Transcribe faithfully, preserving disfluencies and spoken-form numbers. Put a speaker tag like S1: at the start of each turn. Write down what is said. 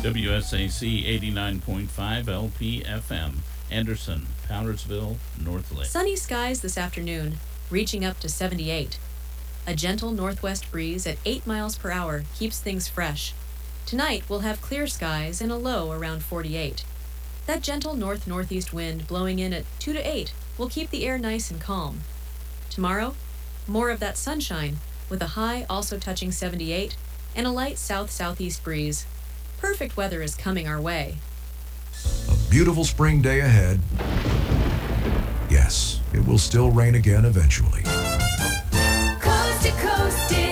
S1: W S A C eighty-nine point five L P F M, Anderson, Powdersville, North Lake.
S2: Sunny skies this afternoon, reaching up to seventy-eight. A gentle northwest breeze at eight miles per hour keeps things fresh. Tonight we'll have clear skies and a low around forty-eight. That gentle north-northeast wind blowing in at two to eight will keep the air nice and calm. Tomorrow, more of that sunshine, with a high also touching seventy-eight and a light south-southeast breeze. Perfect weather is coming our way.
S3: A beautiful spring day ahead. Yes, it will still rain again eventually.
S4: Coast to coast.